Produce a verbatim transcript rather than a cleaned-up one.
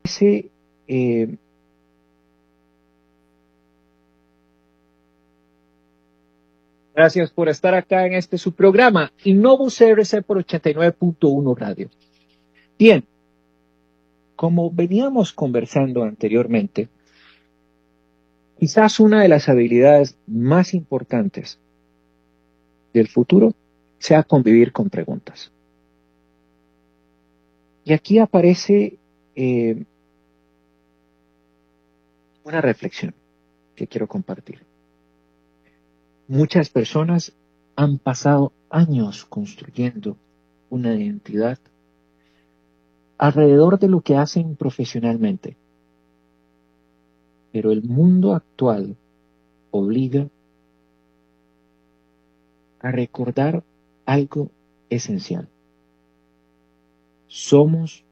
Ese, eh, gracias por estar acá en este su programa, Innovus C R C por ochenta y nueve punto uno Radio. Bien, como veníamos conversando anteriormente, quizás una de las habilidades más importantes del futuro sea convivir con preguntas. Y aquí aparece eh, una reflexión que quiero compartir. Muchas personas han pasado años construyendo una identidad alrededor de lo que hacen profesionalmente, pero el mundo actual obliga a recordar algo esencial. Somos